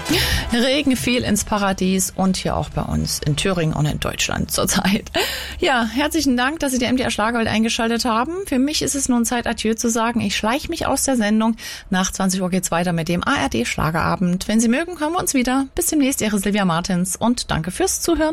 Regen fiel ins Paradies und hier auch bei uns in Thüringen und in Deutschland zurzeit. Ja, herzlichen Dank, dass Sie die MDR Schlagerwelt eingeschaltet haben. Für mich ist es nun Zeit, Adieu zu sagen. Ich schleiche mich aus der Sendung. Nach 20 Uhr geht's weiter mit dem ARD Schlagerabend. Wenn Sie mögen, hören wir uns wieder. Bis demnächst, Ihre Silvia Martins und danke fürs Zuhören.